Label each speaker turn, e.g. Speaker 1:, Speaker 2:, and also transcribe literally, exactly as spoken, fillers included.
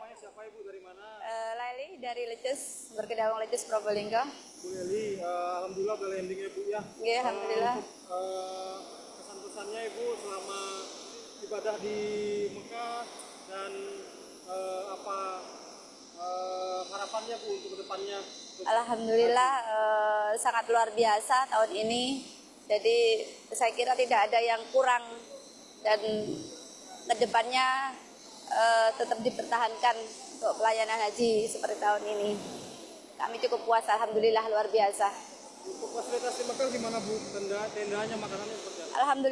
Speaker 1: Namanya siapa Ibu, dari mana?
Speaker 2: Uh, Laili dari Leces, Berkedawang Leces Probolinggo.
Speaker 1: Bu Leli, uh, alhamdulillah udah landing ya Bu ya.
Speaker 2: Iya, alhamdulillah.
Speaker 1: Uh, untuk uh, pesan-pesannya Ibu selama ibadah di Mekah dan uh, apa uh, harapannya Bu untuk kedepannya?
Speaker 2: Alhamdulillah uh, sangat luar biasa tahun ini. Jadi saya kira tidak ada yang kurang dan kedepannya uh, tetap dipertahankan untuk pelayanan haji seperti tahun ini. Kami cukup puas, alhamdulillah luar biasa.
Speaker 1: Untuk fasilitas di Mekah gimana Bu? Tenda, tendanya, makanannya seperti apa?
Speaker 2: Alhamdulillah.